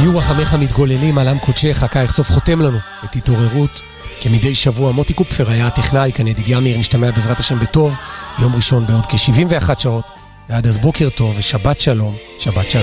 היו רחמך מתגוללים על עם קודשך, כך סוף חותם לנו את התעוררות. כמדי שבוע מוטי קופפר היה הטכנאי, כאן ידידיה מאיר, נשתמע בעזרת השם בטוב, יום ראשון בעוד כ-71 שעות, ועד אז בוקר טוב ושבת שלום, שבת שלום.